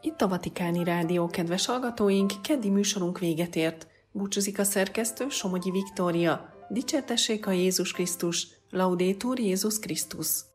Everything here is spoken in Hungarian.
Itt a Vatikáni Rádió, kedves hallgatóink, keddi műsorunk véget ért. Búcsúzik a szerkesztő, Somogyi Viktória. Dicsértessék a Jézus Krisztus, Laudetur Jézus Krisztus.